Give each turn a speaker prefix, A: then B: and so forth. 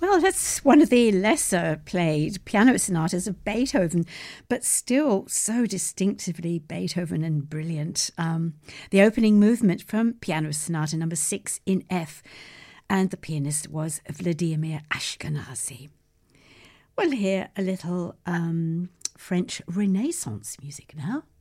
A: Well, that's one of the lesser played piano sonatas of Beethoven, but still so distinctively Beethoven and brilliant. The opening movement from Piano Sonata number 6 in F, and the pianist was Vladimir Ashkenazy. We'll hear a little French Renaissance music now.